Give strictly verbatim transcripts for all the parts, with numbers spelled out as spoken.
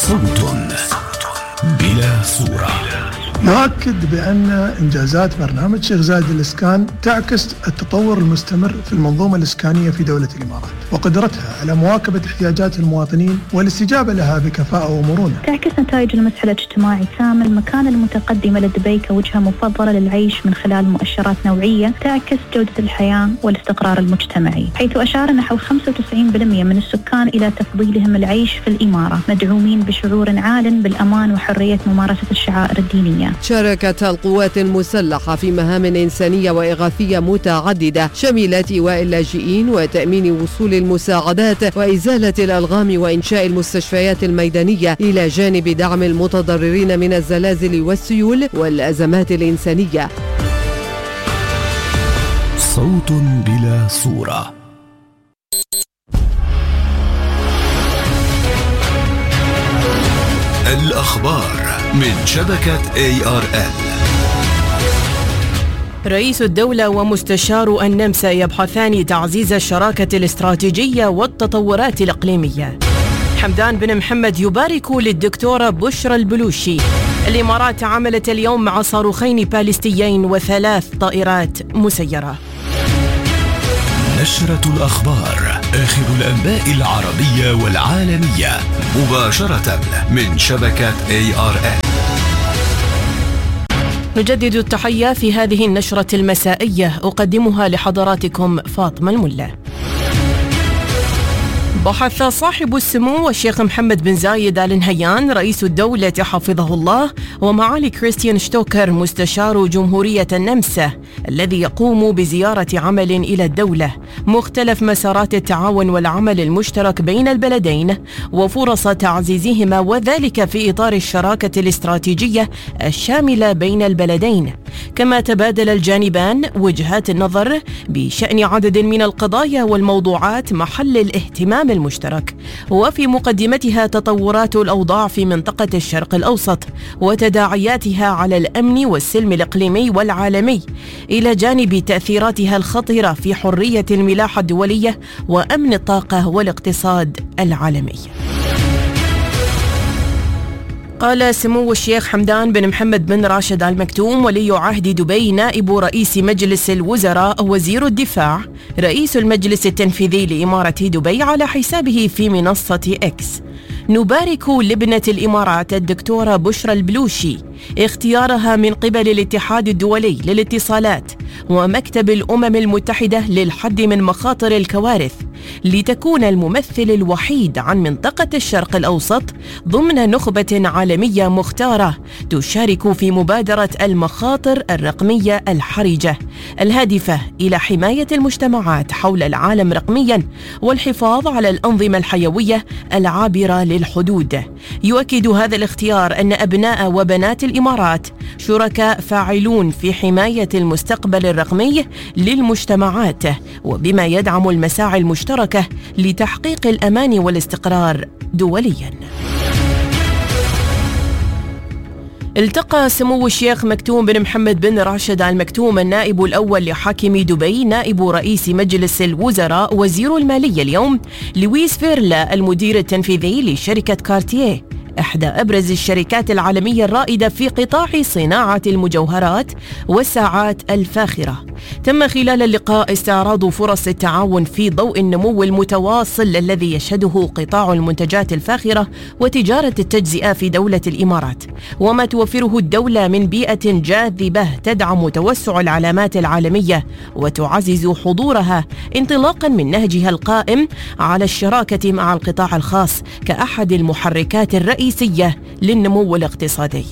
صوت بلا صورة. نؤكد بأن إنجازات برنامج شيخ زايد للإسكان تعكس التطور المستمر في المنظومة الإسكانية في دولة الإمارات وقدرتها على مواكبة احتياجات المواطنين والاستجابة لها بكفاءة ومرونة. تعكس نتائج المسح الاجتماعي سام المكانة المتقدمة لدبي كوجهة مفضلة للعيش من خلال مؤشرات نوعية تعكس جودة الحياة والاستقرار المجتمعي، حيث أشار نحو خمسة وتسعين بالمئة من السكان إلى تفضيلهم العيش في الإمارة، مدعومين بشعور عال بالأمان وحرية ممارسة الشعائر الدينية. شاركت القوات المسلحة في مهام إنسانية وإغاثية متعددة شملت إيواء اللاجئين وتأمين وصول المساعدات وإزالة الألغام وإنشاء المستشفيات الميدانية، إلى جانب دعم المتضررين من الزلازل والسيول والأزمات الإنسانية. صوت بلا صورة. الأخبار من شبكة إيه آر إل. رئيس الدولة ومستشار النمسا يبحثان تعزيز الشراكة الاستراتيجية والتطورات الإقليمية. حمدان بن محمد يبارك للدكتورة بشرى البلوشي. الإمارات عملت اليوم مع صاروخين باليستيين وثلاث طائرات مسيرة. نشرة الأخبار، آخر الأنباء العربية والعالمية، مباشرة من شبكة إيه آر إل. نجدد التحية في هذه النشرة المسائية، أقدمها لحضراتكم فاطمة الملا. بحث صاحب السمو الشيخ محمد بن زايد آل نهيان رئيس الدولة حفظه الله ومعالي كريستيان شتوكر مستشار جمهورية النمسا الذي يقوم بزيارة عمل إلى الدولة مختلف مسارات التعاون والعمل المشترك بين البلدين وفرص تعزيزهما، وذلك في إطار الشراكة الاستراتيجية الشاملة بين البلدين. كما تبادل الجانبان وجهات النظر بشأن عدد من القضايا والموضوعات محل الاهتمام المشترك، وفي مقدمتها تطورات الأوضاع في منطقة الشرق الأوسط وتداعياتها على الأمن والسلم الإقليمي والعالمي، إلى جانب تأثيراتها الخطيرة في حرية الملاحة الدولية وأمن الطاقة والاقتصاد العالمي. قال سمو الشيخ حمدان بن محمد بن راشد آل مكتوم ولي عهد دبي نائب رئيس مجلس الوزراء وزير الدفاع رئيس المجلس التنفيذي لإمارة دبي على حسابه في منصة إكس: نبارك لابنة الإمارات الدكتورة بشرى البلوشي اختيارها من قبل الاتحاد الدولي للاتصالات ومكتب الأمم المتحدة للحد من مخاطر الكوارث لتكون الممثل الوحيد عن منطقة الشرق الأوسط ضمن نخبة عالمية مختارة تشارك في مبادرة المخاطر الرقمية الحرجة الهادفة إلى حماية المجتمعات حول العالم رقميا والحفاظ على الأنظمة الحيوية العابرة للحدود. يؤكد هذا الاختيار أن أبناء وبنات الإمارات شركاء فاعلون في حماية المستقبل الرقمي للمجتمعات، وبما يدعم المساعي المشتركة لتحقيق الأمان والاستقرار دولياً. التقى سمو الشيخ مكتوم بن محمد بن راشد آل مكتوم النائب الأول لحاكم دبي نائب رئيس مجلس الوزراء وزير المالية اليوم لويس فيرلا المدير التنفيذي لشركة كارتيه، إحدى أبرز الشركات العالمية الرائدة في قطاع صناعة المجوهرات والساعات الفاخرة. تم خلال اللقاء استعراض فرص التعاون في ضوء النمو المتواصل الذي يشهده قطاع المنتجات الفاخرة وتجارة التجزئة في دولة الإمارات، وما توفره الدولة من بيئة جاذبة تدعم توسع العلامات العالمية وتعزز حضورها انطلاقا من نهجها القائم على الشراكة مع القطاع الخاص كأحد المحركات الرئيسية للنمو الاقتصادي.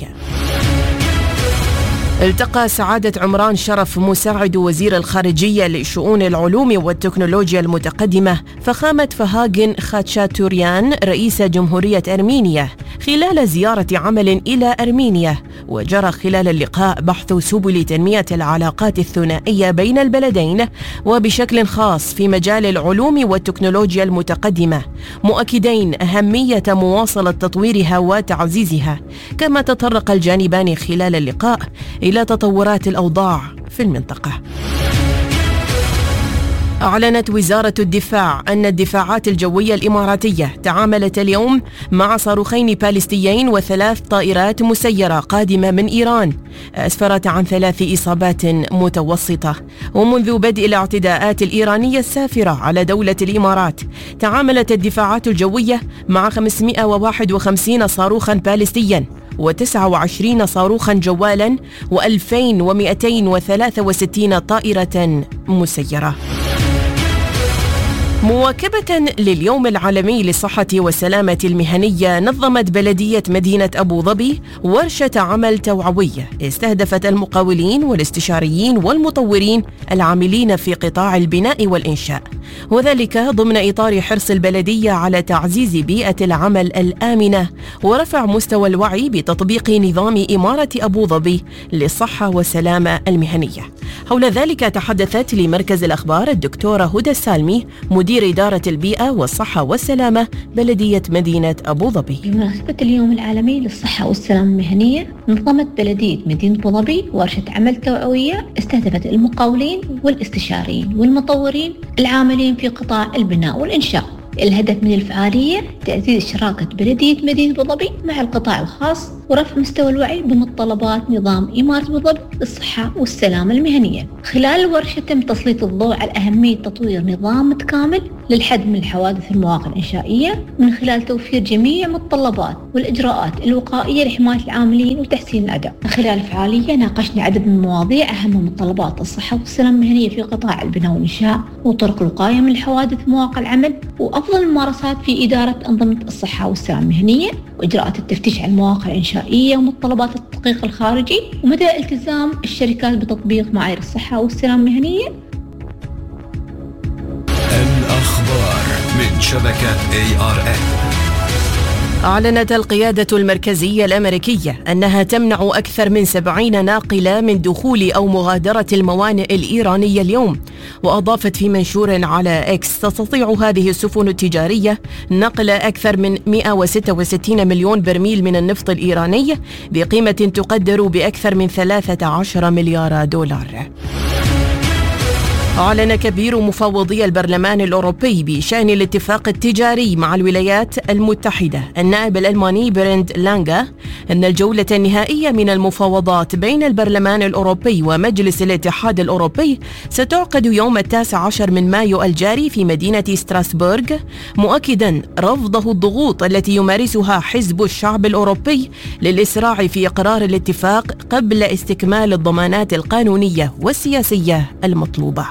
التقى سعادة عمران شرف مساعد وزير الخارجية لشؤون العلوم والتكنولوجيا المتقدمة فخامة فهاغن خاتشاتوريان رئيس جمهورية أرمينيا خلال زيارة عمل إلى أرمينيا، وجرى خلال اللقاء بحث سبل تنمية العلاقات الثنائية بين البلدين وبشكل خاص في مجال العلوم والتكنولوجيا المتقدمة، مؤكدين أهمية مواصلة تطويرها وتعزيزها. كما تطرق الجانبان خلال اللقاء إلى تطورات الأوضاع في المنطقة. أعلنت وزارة الدفاع أن الدفاعات الجوية الإماراتية تعاملت اليوم مع صاروخين باليستيين وثلاث طائرات مسيرة قادمة من إيران أسفرت عن ثلاث إصابات متوسطة. ومنذ بدء الاعتداءات الإيرانية السافرة على دولة الإمارات تعاملت الدفاعات الجوية مع خمسمائة وواحد وخمسين صاروخا باليستيا وتسعة وعشرين صاروخا جوالا وألفين ومئتين وثلاثة وستين طائرة مسيرة. مواكبة لليوم العالمي للصحة والسلامة المهنية، نظمت بلدية مدينة أبو ظبي ورشة عمل توعوية استهدفت المقاولين والاستشاريين والمطورين العاملين في قطاع البناء والإنشاء، وذلك ضمن إطار حرص البلدية على تعزيز بيئة العمل الآمنة ورفع مستوى الوعي بتطبيق نظام إمارة أبو ظبي للصحة والسلامة المهنية. حول ذلك تحدثت لمركز الأخبار الدكتورة هدى السالمي مدير إدارة البيئة والصحة والسلامة بلدية مدينة أبو ظبي. بمناسبة اليوم العالمي للصحة والسلامة المهنية، نظمت بلدية مدينة أبو ظبي ورشة عمل توعوية استهدفت المقاولين والاستشاريين والمطورين العاملين في قطاع البناء والإنشاء. الهدف من الفعالية تعزيز شراكة بلدية مدينة أبو ظبي مع القطاع الخاص ورفع مستوى الوعي بمتطلبات نظام إمارة أبو ظبي للصحة والسلامة المهنية. خلال الورشة تم تسليط الضوء على أهمية تطوير نظام متكامل للحد من الحوادث المواقع الإنشائية من خلال توفير جميع المتطلبات والإجراءات الوقائية لحماية العاملين وتحسين الأداء. خلال الفعالية ناقشنا عدد من المواضيع أهم متطلبات الصحة والسلامة المهنية في قطاع البناء والإنشاء وطرق الوقاية من الحوادث مواقع العمل وأفضل الممارسات في إدارة أنظمة الصحة والسلامة المهنية وإجراءات التفتيش على المواقع الإنشائية ومتطلبات التدقيق الخارجي ومدى التزام الشركات بتطبيق معايير الصحة والسلامة المهنية. الأخبار من شبكة إيه آر إن. أعلنت القيادة المركزية الأمريكية أنها تمنع أكثر من سبعين ناقلة من دخول أو مغادرة الموانئ الإيرانية اليوم، وأضافت في منشور على إكس تستطيع هذه السفن التجارية نقل أكثر من مئة وستة وستين مليون برميل من النفط الإيراني بقيمة تقدر بأكثر من ثلاثة عشر مليار دولار. أعلن كبير مفوضي البرلمان الأوروبي بشأن الاتفاق التجاري مع الولايات المتحدة النائب الألماني برند لانغا أن الجولة النهائية من المفاوضات بين البرلمان الأوروبي ومجلس الاتحاد الأوروبي ستعقد يوم التاسع عشر من مايو الجاري في مدينة ستراسبورغ، مؤكدا رفضه الضغوط التي يمارسها حزب الشعب الأوروبي للإسراع في إقرار الاتفاق قبل استكمال الضمانات القانونية والسياسية المطلوبة.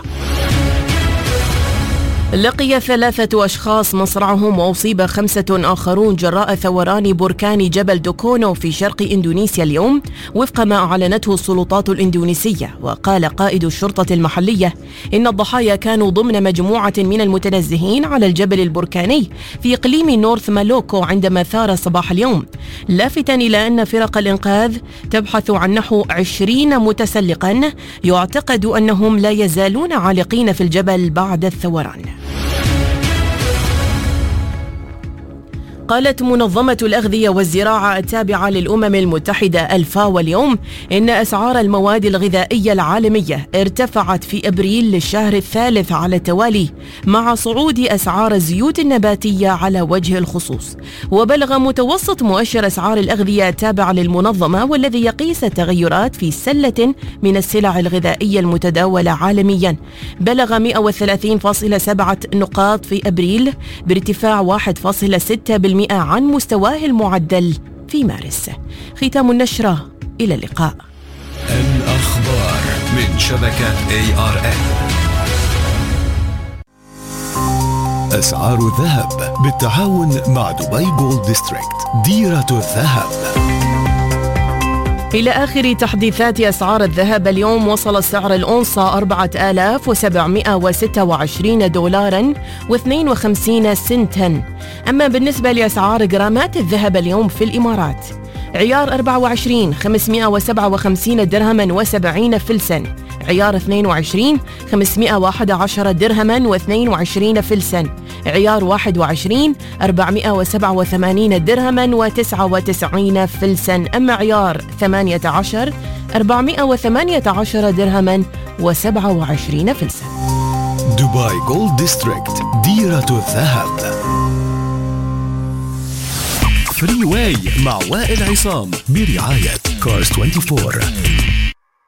لقي ثلاثة أشخاص مصرعهم وأصيب خمسة آخرون جراء ثوران بركان جبل دوكونو في شرق إندونيسيا اليوم وفق ما أعلنته السلطات الإندونيسية. وقال قائد الشرطة المحلية إن الضحايا كانوا ضمن مجموعة من المتنزهين على الجبل البركاني في إقليم نورث مالوكو عندما ثار صباح اليوم، لافتا إلى أن فرق الإنقاذ تبحث عن نحو عشرين متسلقا يعتقد أنهم لا يزالون عالقين في الجبل بعد الثوران. قالت منظمة الأغذية والزراعة التابعة للأمم المتحدة الفاو اليوم إن أسعار المواد الغذائية العالمية ارتفعت في أبريل للشهر الثالث على التوالي مع صعود أسعار الزيوت النباتية على وجه الخصوص. وبلغ متوسط مؤشر أسعار الأغذية التابع للمنظمة والذي يقيس التغيرات في سلة من السلع الغذائية المتداولة عالميا بلغ مئة وثلاثين فاصلة سبعة نقاط في أبريل بارتفاع واحد فاصلة ستة بالمئة عن مستواه المعدل في مارس. ختام النشرة، إلى اللقاء. الأخبار من شبكة إيه آر إن. أسعار الذهب بالتعاون مع دبي جولد ديستريكت، ديرة الذهب. إلى آخر تحديثات أسعار الذهب اليوم، وصل سعر الأونصة أربعة آلاف وسبعمئة وستة وعشرين دولاراً واثنين وخمسين سنتاً. أما بالنسبة لأسعار جرامات الذهب اليوم في الإمارات، عيار أربعة وعشرين خمسمئة وسبعة وخمسين درهماً وسبعين فلساً، عيار اثنين وعشرين خمسمئة وأحد عشر درهماً واثنين وعشرين فلساً، عيار واحد وعشرين أربعمئة وسبعة وثمانين درهماً وتسعة وتسعين فلساً. أما عيار ثمانية عشر أربعمئة وثمانية عشر درهماً وسبعة وعشرين فلساً. دبي جولد ديستريكت، ديرة الذهب. فري واي مع وائل عصام برعاية كارز أربعة وعشرين.